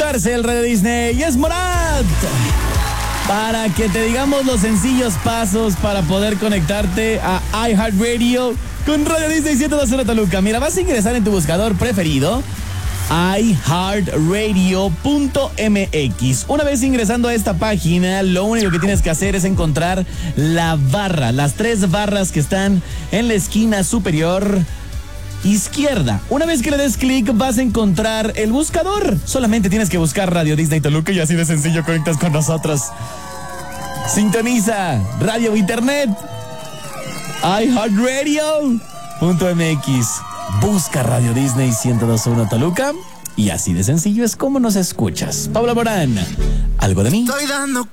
cárcel, Radio Disney, y es Morat. Para que te digamos los sencillos pasos para poder conectarte a iHeartRadio con Radio Disney 102.1 Toluca. Mira, vas a ingresar en tu buscador preferido, iHeartRadio.mx. Una vez ingresando a esta página, lo único que tienes que hacer es encontrar la barra, las 3 barras que están en la esquina superior izquierda. Una vez que le des clic, vas a encontrar el buscador. Solamente tienes que buscar Radio Disney Toluca y así de sencillo conectas con nosotros. Sintoniza radio o internet, iHeartRadio.mx. Busca Radio Disney 102.1 Toluca y así de sencillo es como nos escuchas. Paula Morán, algo de mí. Estoy dando